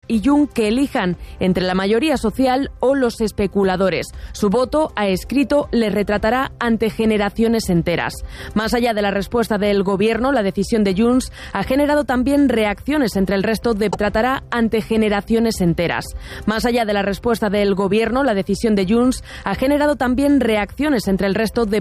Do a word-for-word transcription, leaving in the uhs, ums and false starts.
y Jung que elijan entre la mayoría social o los especuladores. Su voto, ha escrito, le retratará ante generaciones enteras. Más allá de la respuesta del gobierno, la decisión de Junts ha generado también reacciones entre el resto de tratará ante generaciones enteras. Más allá de la respuesta del gobierno, la decisión de Junts ha generado también reacciones entre el resto de